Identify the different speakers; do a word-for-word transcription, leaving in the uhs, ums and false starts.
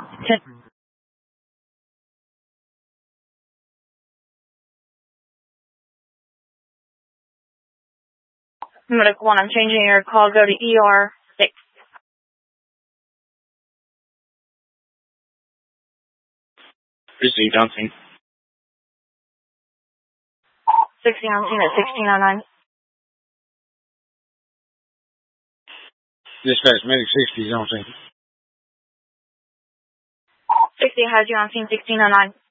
Speaker 1: ten. Medical one, I'm changing your call. Go to E R six.
Speaker 2: Received on scene.
Speaker 1: sixteen on scene at sixteen oh nine.
Speaker 2: Dispatch medic sixty is on scene.
Speaker 1: sixty has you on scene sixteen oh nine.